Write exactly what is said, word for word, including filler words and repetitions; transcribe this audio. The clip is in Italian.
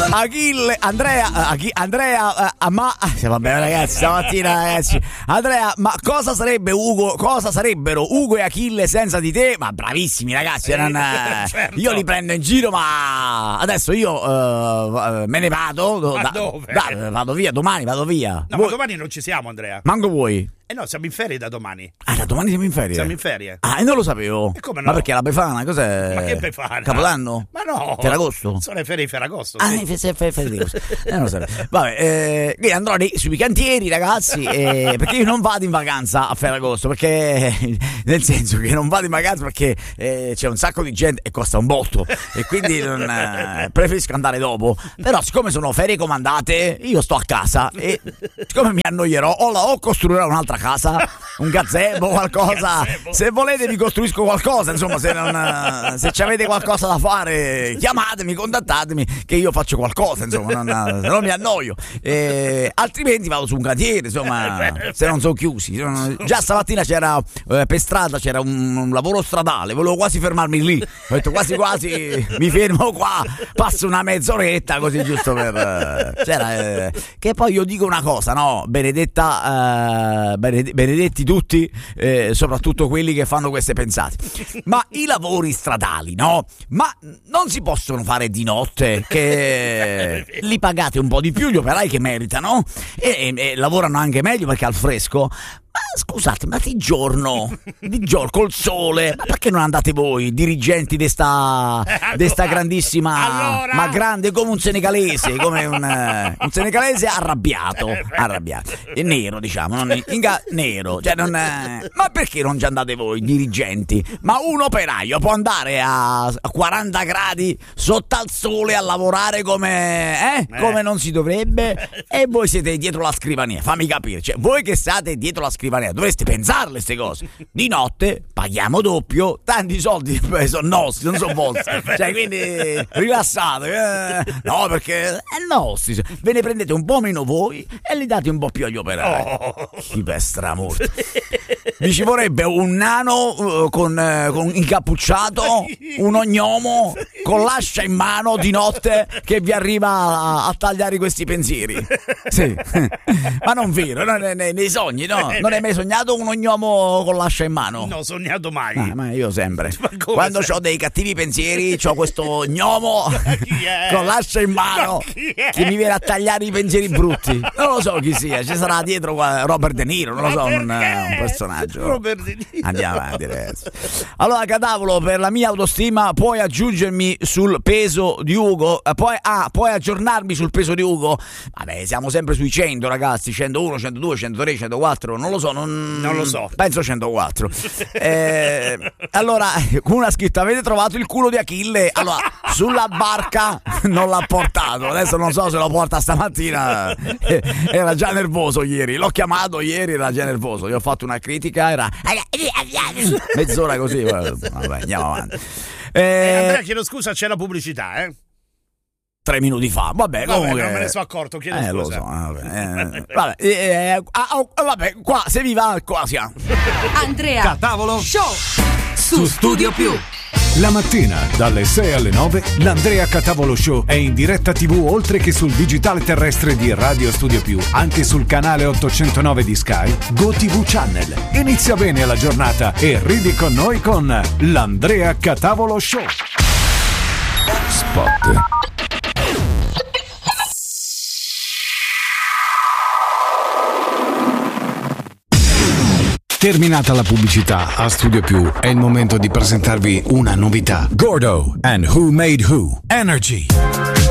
Achille, Andrea, Ach- Andrea, uh, ma va bene ragazzi, stamattina ragazzi. Andrea, ma cosa sarebbe Ugo? Cosa sarebbero Ugo e Achille senza di te? Ma bravissimi ragazzi, non, certo. Io li prendo in giro, ma adesso io uh, me ne vado. Ma da, dove? Da, vado via, domani vado via. No, Vuoi? ma domani non ci siamo, Andrea. Manco vuoi? Eh no, siamo in ferie da domani. Ah, da domani siamo in ferie? Siamo in ferie. Ah, e non lo sapevo. E come no? Ma perché la Befana? Cos'è? Ma che Befana? Capodanno? Ma no. Ferragosto? Sono le ferie di Ferragosto. Ah, sì. fe- fe- fe- di eh, non lo sapevo. Vabbè, eh, quindi andrò lì sui cantieri, ragazzi, eh, perché io non vado in vacanza a Ferragosto, perché nel senso che non vado in vacanza perché eh, c'è un sacco di gente e costa un botto e quindi non, eh, preferisco andare dopo. Però siccome sono ferie comandate, io sto a casa e siccome mi annoierò o, la, o costruirò un'altra casa, un gazebo, qualcosa. Gazebo. Se volete vi costruisco qualcosa, insomma, se non se ci avete qualcosa da fare, chiamatemi, contattatemi che io faccio qualcosa, insomma, non, se non mi annoio. Eh, altrimenti vado su un cantiere, insomma, se non sono chiusi. Sono, già stamattina c'era eh, per strada c'era un, un lavoro stradale, volevo quasi fermarmi lì. Ho detto quasi quasi mi fermo qua, passo una mezz'oretta così giusto per eh, c'era eh, che poi io dico una cosa, no? Benedetta eh, bened- benedetti tutti, eh, soprattutto quelli che fanno queste pensate. Ma i lavori stradali, no? Ma non si possono fare di notte, che li pagate un po' di più gli operai che meritano e, e, e lavorano anche meglio perché al fresco. Ma scusate, ma di giorno, di giorno col sole, ma perché non andate voi, dirigenti di sta, allora, sta grandissima, allora... ma grande come un senegalese, come un, un senegalese arrabbiato, arrabbiato, e nero diciamo, non inga, nero, cioè non, ma perché non ci andate voi, dirigenti? Ma un operaio può andare a quaranta gradi sotto al sole a lavorare come, eh? Come non si dovrebbe e voi siete dietro la scrivania, fammi capire, cioè voi che state dietro la scrivania dovreste pensarle queste cose. Di notte paghiamo doppio, tanti soldi sono nostri, non sono vostri, cioè quindi rilassate, eh? No, perché è nostri, ve ne prendete un po' meno voi e li date un po' più agli operai. Oh. Chi pestra molto. Mi ci vorrebbe un nano uh, con, uh, con incappucciato, un ognomo con l'ascia in mano di notte che vi arriva a, a tagliare questi pensieri. Sì. Ma non vero, no, nei, nei sogni, no? Non hai mai sognato un ognomo con l'ascia in mano? No, sognato mai. Ah, ma io sempre. Ma quando ho dei cattivi pensieri, ho questo gnomo con l'ascia in mano che mi viene a tagliare i pensieri brutti. Non lo so chi sia, ci sarà dietro Robert De Niro, non lo so, un, un personaggio. Robert De Niro. Andiamo avanti adesso. Allora, Cadavolo, per la mia autostima puoi aggiungermi sul peso di Ugo? Puoi, ah, puoi aggiornarmi sul peso di Ugo? Vabbè, siamo sempre sui cento, ragazzi, centouno, centodue, centotré, centoquattro, non lo so, non, non lo so. Penso centoquattro. eh, allora, una ha scritto: avete trovato il culo di Achille? Allora, sulla barca non l'ha portato. Adesso non so se lo porta stamattina. Era già nervoso ieri. L'ho chiamato ieri, era già nervoso. Gli ho fatto una critica, era mezz'ora così. Vabbè, andiamo avanti. Eh, eh, Andrea, chiedo scusa, c'è la pubblicità, eh? Tre minuti fa, vabbè, vabbè comunque non me ne sono accorto, chiedo eh, scusa. Lo so, vabbè, eh, vabbè, eh, ah, oh, vabbè, qua se vi va, qua siamo. Andrea Catavolo Show su Studio Più. La mattina dalle sei alle nove l'Andrea Catavolo Show è in diretta tivù oltre che sul digitale terrestre di Radio Studio Più, anche sul canale ottocentonove di Sky, GoTV Channel. Inizia bene la giornata e ridi con noi con l'Andrea Catavolo Show. Spot. Terminata la pubblicità, a Studio Più è il momento di presentarvi una novità. Gordo and Who Made Who Energy.